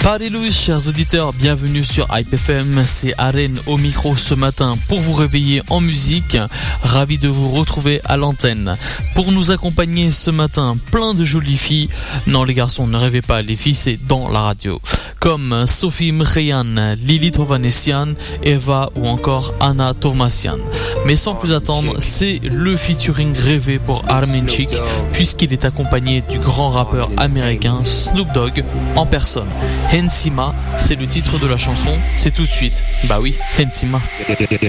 Salut chers auditeurs, bienvenue sur Hype FM, c'est Aren au micro ce matin pour vous réveiller en musique, ravi de vous retrouver à l'antenne. Pour nous accompagner ce matin, plein de jolies filles, non les garçons ne rêvez pas, les filles c'est dans la radio, comme Sophie Mkhian, Lily Tovanessian, Eva ou encore Anna Tomasian. Mais sans plus attendre, c'est le featuring rêvé pour Armin Chic, puisqu'il est accompagné du grand rappeur américain Snoop Dogg en personne. Hensima, c'est le titre de la chanson, c'est tout de suite. Bah oui, Hensima.